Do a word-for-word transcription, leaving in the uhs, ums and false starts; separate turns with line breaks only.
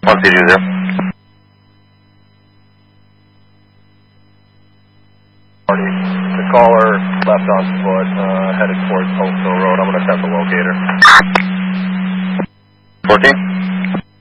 one zero zero.
The caller left on foot, uh, headed towards Oakville Road. I'm going to attempt to locate her.
fourteen.